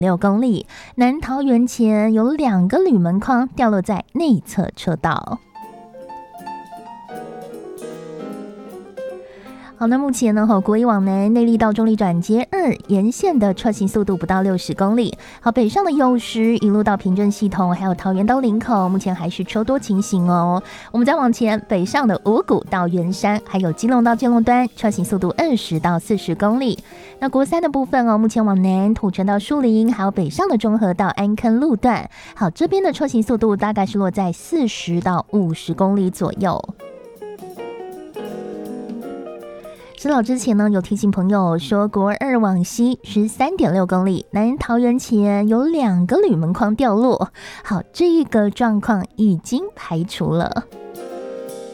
6公里，南桃园前有2个铝门框掉落在内侧车道。好，那目前呢，国一往南内坜到中坜转接2沿线的车行速度不到60公里。好，北上的幼师一路到平镇系统，还有桃园到林口，目前还是车多情形哦。我们再往前，北上的五股到圆山，还有基隆到基隆端，车行速度20到40公里。那国三的部分哦，目前往南土城到树林，还有北上的中和到安坑路段，好，这边的车行速度大概是落在40到50公里左右。知道之前呢，有提醒朋友说，国2往西13.6公里，南桃园前有2个铝门框掉落。好，这个状况已经排除了。